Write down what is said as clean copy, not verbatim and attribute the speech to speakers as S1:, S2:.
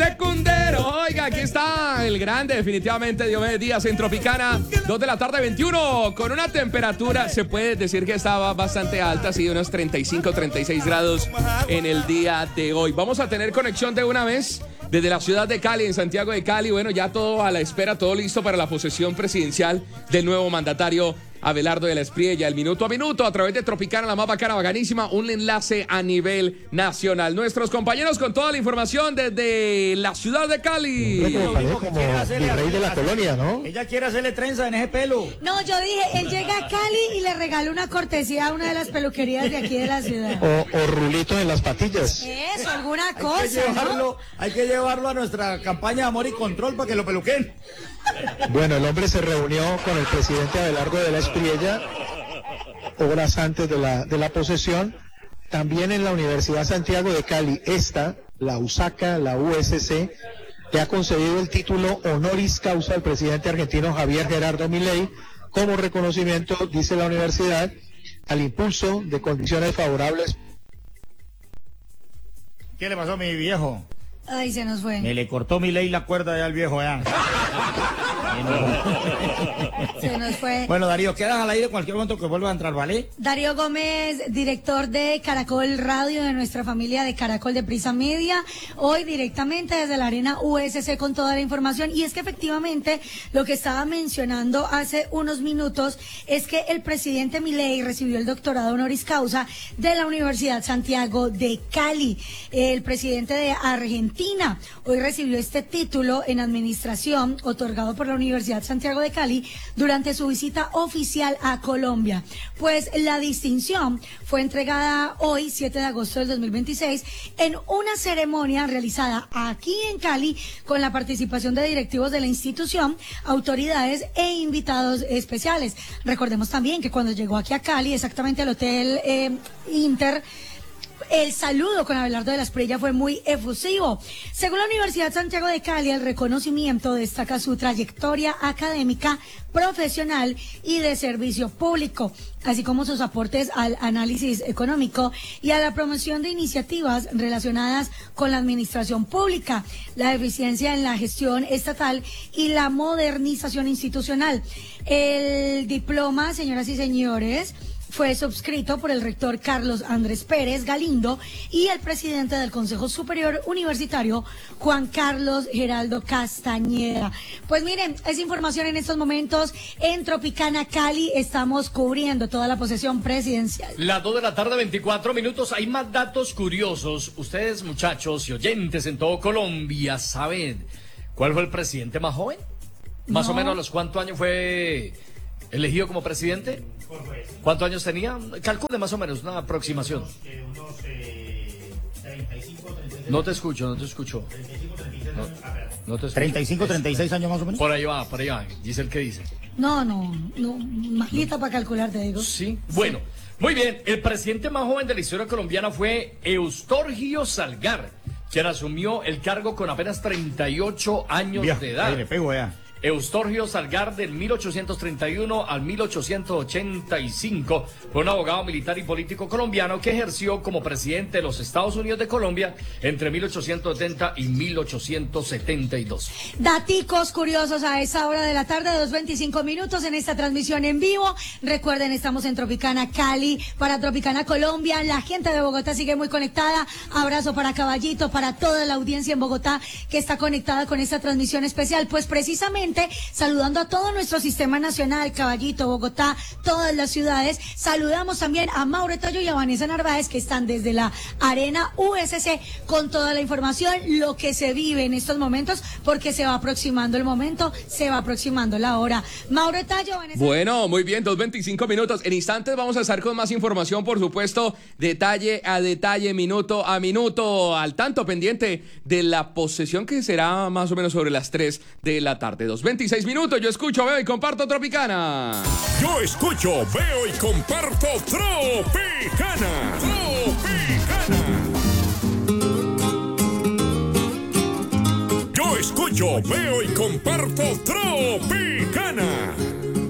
S1: Secundero. Oiga, aquí está el grande, definitivamente, Diomedes Díaz en Tropicana. 2 de la tarde, 21, con una temperatura, se puede decir que estaba bastante alta, así de unos 35, 36 grados en el día de hoy. Vamos a tener conexión de una vez desde la ciudad de Cali, en Santiago de Cali. Bueno, ya todo a la espera, todo listo para la posesión presidencial del nuevo mandatario Abelardo de la Espriella. El minuto a minuto a través de Tropicana, la más bacana, bacanísima, un enlace a nivel nacional. Nuestros compañeros con toda la información desde la ciudad de Cali.
S2: Como el rey de la colonia, ¿no?
S3: Ella quiere hacerle trenza en ese pelo.
S4: No, yo dije, él llega a Cali y le regala una cortesía a una de las peluquerías de aquí de la ciudad.
S2: O rulitos en las patillas.
S4: Eso, alguna cosa,
S3: Hay que llevarlo a nuestra campaña de amor y control para que lo peluquen.
S2: Bueno, el hombre se reunió con el presidente Abelardo de la Espriella horas antes de la posesión. También en la Universidad Santiago de Cali, la USACA, la USC, le ha concedido el título honoris causa al presidente argentino Javier Gerardo Milei como reconocimiento, dice la universidad, al impulso de condiciones favorables.
S3: ¿Qué le pasó a mi viejo?
S4: Ay, se nos fue.
S3: Me le cortó Milei la cuerda ya al viejo, ya.
S4: Se nos fue.
S3: Bueno, Darío, quedas al aire cualquier momento que vuelva a entrar, ¿vale?
S4: Darío Gómez, director de Caracol Radio, de nuestra familia de Caracol de Prisa Media, hoy directamente desde la Arena USC con toda la información. Y es que efectivamente lo que estaba mencionando hace unos minutos es que el presidente Milei recibió el doctorado honoris causa de la Universidad Santiago de Cali. El presidente de Argentina hoy recibió este título en administración otorgado por la Universidad Santiago de Cali durante su visita oficial a Colombia. Pues la distinción fue entregada hoy, 7 de agosto del 2026, en una ceremonia realizada aquí en Cali con la participación de directivos de la institución, autoridades e invitados especiales. Recordemos también que cuando llegó aquí a Cali, exactamente al Hotel Inter, el saludo con Abelardo de la Espriella fue muy efusivo. Según la Universidad Santiago de Cali, el reconocimiento destaca su trayectoria académica, profesional y de servicio público, así como sus aportes al análisis económico y a la promoción de iniciativas relacionadas con la administración pública, la eficiencia en la gestión estatal y la modernización institucional. El diploma, señoras y señores, fue subscrito por el rector Carlos Andrés Pérez Galindo y el presidente del Consejo Superior Universitario, Juan Carlos Geraldo Castañeda. Pues miren, es información en estos momentos en Tropicana Cali. Estamos cubriendo toda la posesión presidencial.
S5: Las 2 de la tarde, 24 minutos. Hay más datos curiosos. Ustedes, muchachos y oyentes en todo Colombia, ¿saben cuál fue el presidente más joven? Más o menos, ¿a los cuántos años fue elegido como presidente? ¿Cuántos años tenía? Calcule más o menos, una aproximación.
S3: 35, 36.
S5: No te escucho.
S3: 35, 36 años.
S5: No te escucho.
S3: 35, 36 años más o menos.
S5: Por ahí va. Dice el que dice.
S4: No, malita para calcular, te digo.
S5: Sí, bueno, muy bien. El presidente más joven de la historia colombiana fue Eustorgio Salgar, quien asumió el cargo con apenas 38 años de edad.
S3: Ahí le pego ya.
S5: Eustorgio Salgar, del 1831 al 1885, fue un abogado militar y político colombiano que ejerció como presidente de los Estados Unidos de Colombia entre 1870 y 1872.
S4: Daticos curiosos a esa hora de la tarde, 2:25 minutos en esta transmisión en vivo. Recuerden, estamos en Tropicana Cali, para Tropicana Colombia. La gente de Bogotá sigue muy conectada. Abrazo para Caballito, para toda la audiencia en Bogotá que está conectada con esta transmisión especial. Pues precisamente saludando a todo nuestro sistema nacional, Caballito, Bogotá, todas las ciudades. Saludamos también a Mauro Tallo y a Vanessa Narváez, que están desde la Arena USC con toda la información, lo que se vive en estos momentos, porque se va aproximando el momento, se va aproximando la hora. Mauro Tallo, Vanessa.
S1: Bueno, muy bien, 2:25 minutos. En instantes vamos a estar con más información, por supuesto, detalle a detalle, minuto a minuto, al tanto pendiente de la posesión que será más o menos sobre las 3 de la tarde. 2:26 minutos, yo escucho, veo y comparto Tropicana.
S6: Yo escucho, veo y comparto Tropicana. Yo escucho, veo y comparto Tropicana.